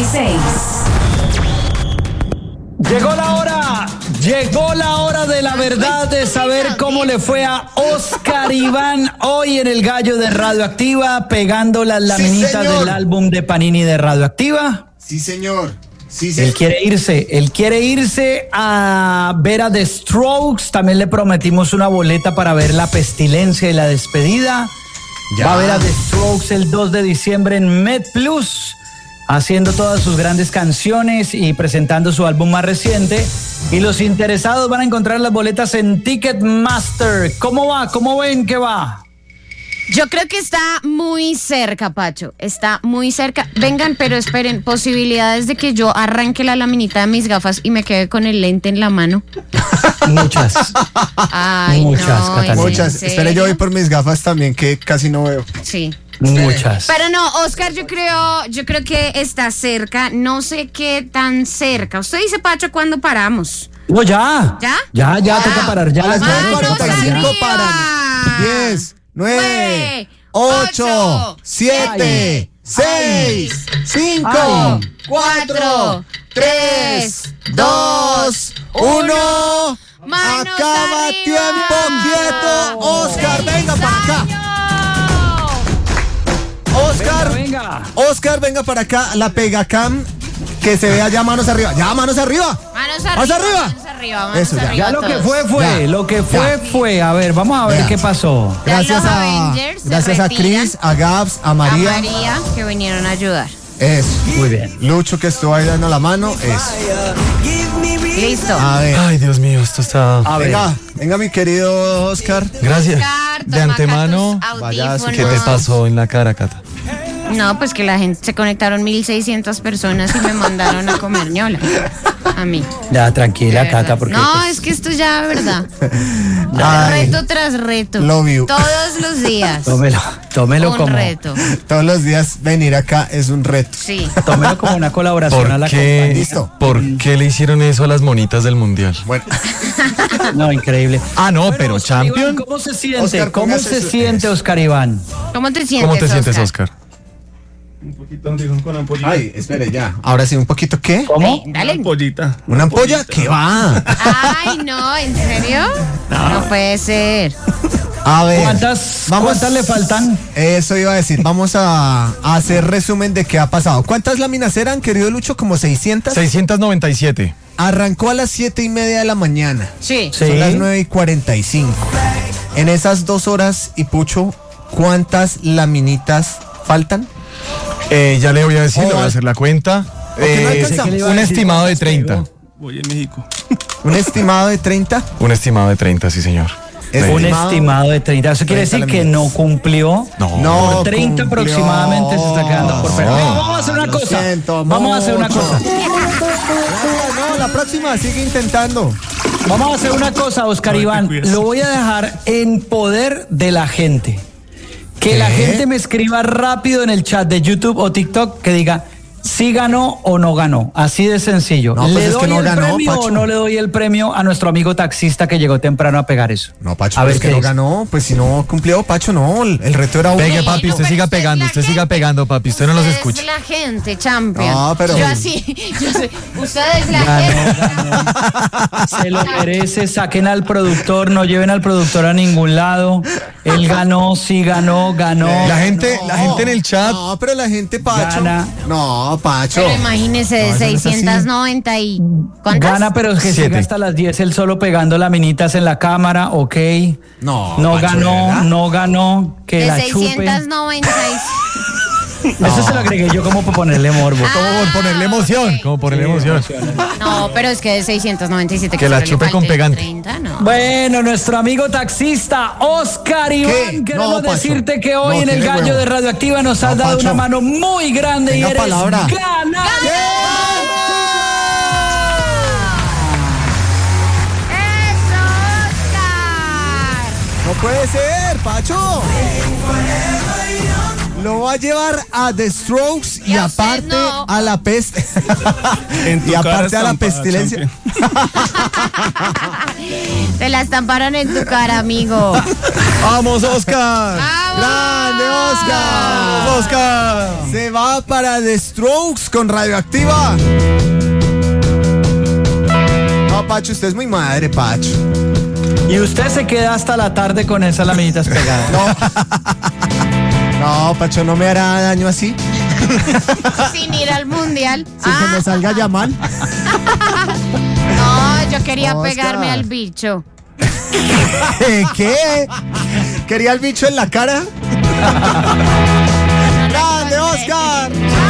96. Llegó la hora de la verdad, de saber cómo le fue a Oscar Iván hoy en el Gallo de Radioactiva, pegando las laminitas del álbum de Panini de Radioactiva. Sí, señor. Sí, Él quiere irse a ver a The Strokes. También le prometimos una boleta para ver La Pestilencia y la Despedida. Ya. Va a ver a The Strokes el 2 de diciembre en MedPlus, haciendo todas sus grandes canciones y presentando su álbum más reciente. Y los interesados van a encontrar las boletas en Ticketmaster. ¿Cómo va? ¿Cómo ven que va? Yo creo que está muy cerca, Pacho. Está muy cerca. Vengan, pero esperen, posibilidades de que yo arranque la laminita de mis gafas y me quede con el lente en la mano. Muchas. Ay, muchas, no, Catalina. Muchas. Espere, yo voy por mis gafas también, que casi no veo. Sí. Muchas. Pero no, Oscar, yo creo que está cerca. No sé qué tan cerca. Usted dice, Pacho, ¿cuándo paramos? No, ya. ¿Ya? Ya, toca parar. Ya. A las ¡Manos 9:45 arriba! paran. 10, 9, 8, 7, 6, 5, 4, 3, 2, 1. ¡Manos Acaba arriba! tiempo quieto. Oscar, venga para acá. Venga. Oscar, venga para acá. La Pegacam, que se vea ya manos arriba. Ya, manos arriba. Manos Manos arriba. Manos arriba. Eso, ya. Ya lo que todos. fue. Ya. Lo que fue. A ver, vamos a ver Ya. qué pasó. Ya Gracias los a Avengers se gracias a retiran. Chris, a Gabs, a María. A María, que vinieron a ayudar. Eso. Muy bien. Lucho, que estuvo ahí dando la mano. Eso. Listo. A ver. Ay, Dios mío, esto está... A ver. Venga, mi querido Oscar. Gracias. Oscar, De toma antemano, acá tus vaya, audífonos. ¿qué te pasó en la cara, Cata? No, pues que la gente se conectaron 1,600 personas y me mandaron a comer ñola. A mí. Ya, tranquila, De verdad. Cata, porque... No, pues, es que esto ya, ¿verdad? Ay, Reto tras reto. Love you. Todos los días. Tómelo Un como... reto. todos los días venir acá es un reto. Sí. Tómelo como una colaboración a ¿Por la qué, compañía. Listo. ¿Por qué le hicieron eso a las monitas del mundial? Bueno, No, increíble. Ah, no, Bueno, pero Oscar Iván, Champion. ¿cómo se siente? Oscar, ¿Cómo póngase se su- siente, Oscar Iván? ¿Cómo te sientes, ¿Cómo te sientes, Oscar? Un poquito con ampollita. ay, espere ya. Ahora sí, un poquito, ¿qué? ¿Cómo? Dale. Ampollita. ¿Una ampolla? ¿Qué va? Ay, no, ¿en serio? No puede ser. A ver. ¿Cuántas le faltan? Eso iba a decir. Vamos a hacer resumen de qué ha pasado. ¿Cuántas láminas eran, querido Lucho? ¿Como 600? 697. Arrancó a las 7:30 de la mañana. Sí. Sí. Son las 9:45. En esas 2 horas, y Pucho, ¿cuántas laminitas faltan? Ya le voy a decir, le voy a hacer la cuenta. qué no alcanzamos? ¿Qué le iba a Un decir? estimado de ¿Cuántas 30. pegó? Voy en México. ¿Un estimado de 30? Un estimado de 30, sí, señor. Un estimado de 30. Eso quiere 30 decir que no cumplió. No, Por 30 cumplió. aproximadamente se está quedando por fuera. No, Vamos a hacer una lo cosa. siento Vamos a hacer una mucho. cosa. No, la próxima sigue intentando. Vamos a hacer una cosa, Oscar Ay, te Iván. cuidas. Lo voy a dejar en poder de la gente. Que la gente me escriba rápido en el chat de YouTube o TikTok que diga si ganó o no ganó. Así de sencillo. No, pues ¿Le es doy que no el ganó, premio Pacho. o no le doy el premio a nuestro amigo taxista que llegó temprano a pegar eso? No, Pacho, A ver es que qué no dice. ganó. Pues si no cumplió, Pacho, no. El reto era uno. Pegue, papi, usted pero siga usted es pegando, la usted siga gente. pegando, papi, usted no los escucha. Es la gente, champion. No, pero- Yo así, yo sé. Usted es la gente. Se lo merece, saquen al productor, no lleven al productor a ningún lado. Él ganó, sí ganó. La gente en el chat. No, pero la gente, Pacho. Gana. No, Pacho. Pero imagínese de No, eso no es así. 690 y... ¿Cuántas? Gana, pero es que 7. sigue hasta las 10 él solo pegando laminitas en la cámara, ok. No, No Pacho, ¿de ganó, verdad? no ganó, que De la chupe. 690 Eso se lo agregué yo como para ponerle morbo. Ah, Como por ponerle emoción, ok. como ponerle emoción. No, pero es que de 697 Que la solo le chupe con falte pegante. 30, no. Bueno, nuestro amigo taxista Oscar Iván, queremos No, Pacho. decirte que hoy No, en el tiene Gallo huevo. de Radioactiva nos has No, dado Pacho. una mano muy grande y Tenga eres palabra. ganador. ¡Eso, Oscar! No puede ser, Pacho. Lo va a llevar a The Strokes y Y a usted aparte no. a la peste. En tu Y cara aparte a la estampada, pestilencia. champion. Te la estamparon en tu cara, amigo. ¡Vamos, Oscar! ¡Grande, Oscar! ¡Vamos, Oscar! Se va para The Strokes con Radioactiva. No, Pacho, usted es muy madre, Pacho. Y usted se queda hasta la tarde con esas laminitas pegadas. No, Pacho, no me hará daño así. Sin ir al mundial. Sin que me salga ya mal. No, yo quería Oscar. pegarme al bicho. ¿Qué? ¿Quería el bicho en la cara? ¡Grande, Oscar!